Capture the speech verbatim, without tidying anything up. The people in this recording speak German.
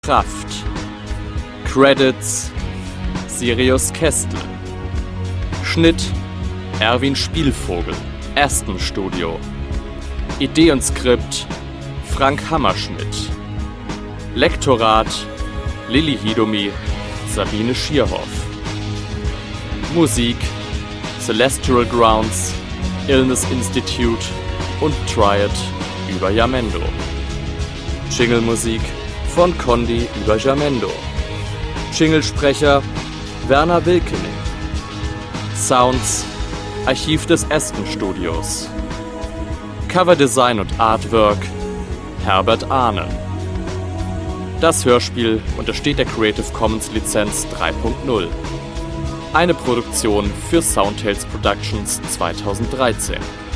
Kraft. Credits: Sirius Kästle. Schnitt: Erwin Spielvogel, Aston Studio. Idee und Skript: Frank Hammerschmidt. Lektorat: Lilly Hidomi, Sabine Schierhoff. Musik: Celestial Grounds, Illness Institute und Triad über Jamendo. Jingle-Musik von Condi über Jamendo. Jinglesprecher: Werner Wilkening. Sounds: Archiv des Aston Studios. Coverdesign und Artwork: Herbert Ahnen. Das Hörspiel untersteht der Creative Commons Lizenz drei Punkt null. Eine Produktion für Soundtales Productions zweitausenddreizehn.